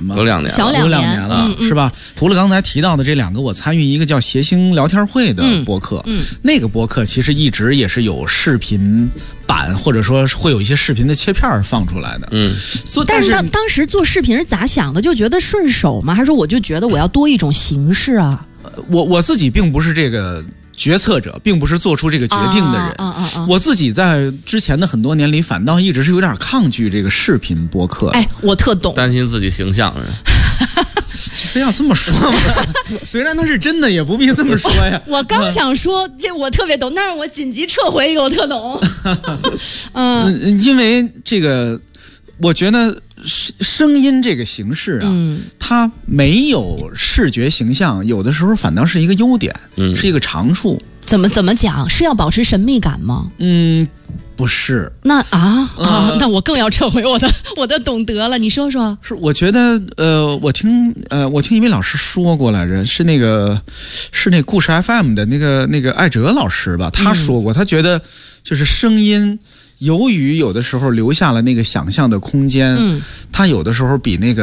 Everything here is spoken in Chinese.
吗？ 有2年了， 有2年了，是吧？除了刚才提到的这2个，我参与一个叫谐星聊天会的播客，那个播客其实一直也是有视频版，或者说会有一些视频的切片放出来的。 但是当时做视频是咋想的？就觉得顺手吗？还是说我就觉得我要多一种形式啊？ 我自己并不是这个决策者，并不是做出这个决定的人。我自己在之前的很多年里，反倒一直是有点抗拒这个视频播客。 哎，我特懂， 担心自己形象。 非要这么说吗？虽然他是真的，也不必这么说呀。 我刚想说，这我特别懂，但是我紧急撤回一个，我特懂。 因为这个，我觉得声音这个形式啊，它没有视觉形象，有的时候反倒是一个优点，是一个长处。 怎么讲？是要保持神秘感吗？ 不是。 那那我更要撤回我的懂得了。你说说。 是，我觉得我听一位老师说过来着，是那故事 FM 的那个艾哲老师吧，他说过，他觉得就是声音。由于有的时候留下了那个想象的空间，它有的时候比那个